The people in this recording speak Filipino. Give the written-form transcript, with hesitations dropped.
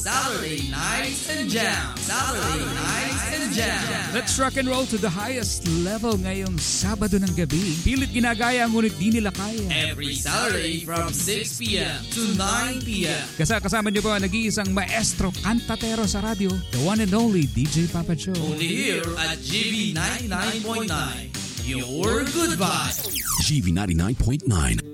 Saturday Nights and Jam. Saturday Nights and Jam. Let's rock and roll to the highest level ngayong Sabado ng gabi. Pilit ginagaya ngunit di nila kaya. Every Saturday from 6 p.m. to 9 p.m. Kasama niyo po ang nag-iisang maestro kantatero sa radyo, the one and only DJ Papa Joe. Only here at GB 99.9. Your good vibe. GB 99.9.